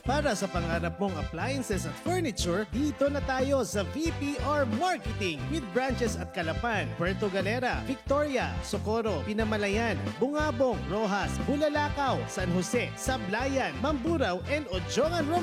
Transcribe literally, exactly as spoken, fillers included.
Para sa pangarap mong appliances at furniture, dito na tayo sa V P R Marketing with branches at Calapan, Puerto Galera, Victoria, Socorro, Pinamalayan, Bungabong, Rojas, Bulalakaw, San Jose, Sablayan, Mamburao, and Ojongan,